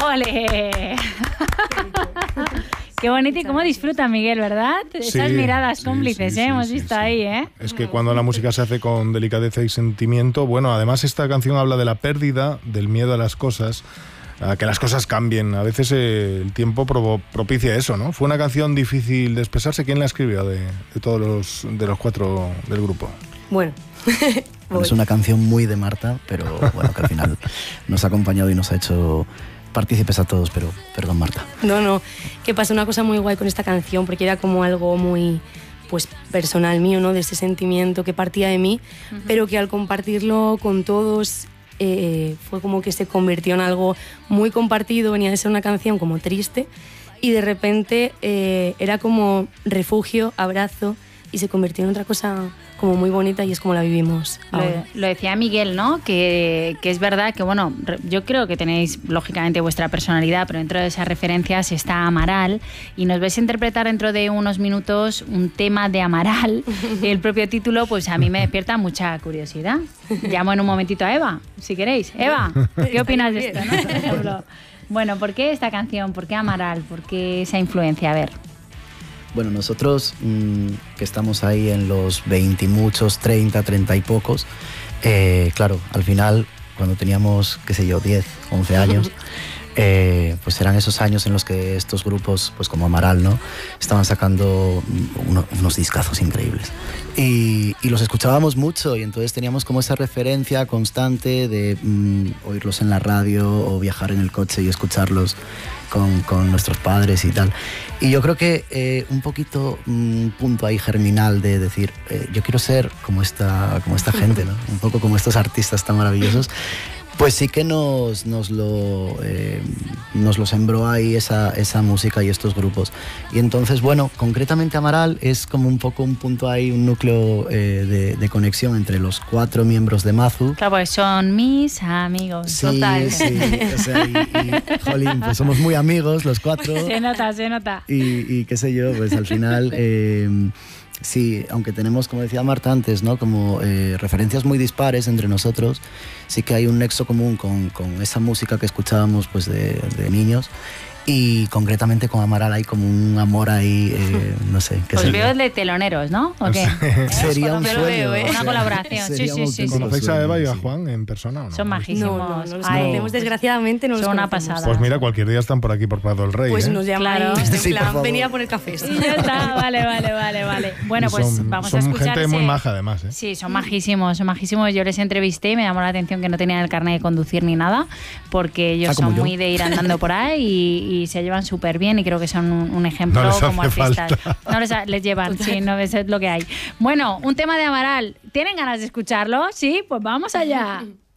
¡Ole! Qué bonito y cómo disfruta Miguel, ¿verdad? Esas miradas cómplices, hemos visto ahí, ¿eh? Es que cuando la música se hace con delicadeza y sentimiento, bueno, además esta canción habla de la pérdida, del miedo a las cosas, a que las cosas cambien. A veces el tiempo propicia eso, ¿no? Fue una canción difícil de expresarse. ¿Quién la escribió de todos los cuatro del grupo? Bueno... Es una canción muy de Marta, pero bueno, que al final nos ha acompañado y nos ha hecho partícipes a todos, pero perdón, Marta. No, que pasa una cosa muy guay con esta canción, porque era como algo muy pues personal mío, ¿no? De ese sentimiento que partía de mí, pero que al compartirlo con todos fue como que se convirtió en algo muy compartido. Venía de ser una canción como triste y de repente era como refugio, abrazo, y se convirtió en otra cosa como muy bonita y es como la vivimos ahora. Lo decía Miguel, ¿no? Que es verdad que, bueno, yo creo que tenéis lógicamente vuestra personalidad, pero dentro de esas referencias está Amaral y nos vais a interpretar dentro de unos minutos un tema de Amaral y el propio título pues a mí me despierta mucha curiosidad. Llamo en un momentito a Eva, si queréis. Eva, ¿qué opinas de esto, no? Por ejemplo, bueno, ¿por qué esta canción? ¿Por qué Amaral? ¿Por qué esa influencia? A ver. Bueno, nosotros que estamos ahí en los 20 y muchos, 30 y pocos, claro, al final, cuando teníamos, qué sé yo, 10, 11 años, pues eran esos años en los que estos grupos, pues como Amaral, ¿no? Estaban sacando unos discazos increíbles. Y los escuchábamos mucho y entonces teníamos como esa referencia constante de oírlos en la radio o viajar en el coche y escucharlos con nuestros padres y tal. Y yo creo que un poquito un punto ahí germinal de decir, yo quiero ser como esta gente, ¿no? Un poco como estos artistas tan maravillosos. Pues sí que nos lo sembró ahí esa música y estos grupos. Y entonces, bueno, concretamente Amaral es como un poco un punto ahí, un núcleo de conexión entre los 4 miembros de Mazu. Claro, pues son mis amigos. Sí, total. Sí, o sea, jolín, pues somos muy amigos los 4. Se nota. Y qué sé yo, pues al final... sí, aunque tenemos, como decía Marta antes, ¿no? Como referencias muy dispares entre nosotros, sí que hay un nexo común con esa música que escuchábamos pues, de niños. Y concretamente con Amaral hay como un amor ahí, no sé. Os veo de teloneros, ¿no? ¿O qué? Sería un sueño. Una colaboración, sí. ¿Conocéis a Eva y a Juan en persona o no? Son majísimos. No los conocemos, desgraciadamente no los son conocemos. Una pasada. Pues mira, cualquier día están por aquí, por Prado del Rey. Pues nos llaman, claro. Sí, venía a poner café. Y ya está, vale. Bueno, pues vamos a escuchar. Son gente muy maja, además. Sí, son majísimos. Yo les entrevisté y me llamó la atención que no tenían el carnet de conducir ni nada, porque ellos son muy de ir andando por ahí y se llevan súper bien y creo que son un ejemplo como artistas. No les llevan, sí, no es lo que hay. Bueno, un tema de Amaral. ¿Tienen ganas de escucharlo? Sí, pues vamos allá.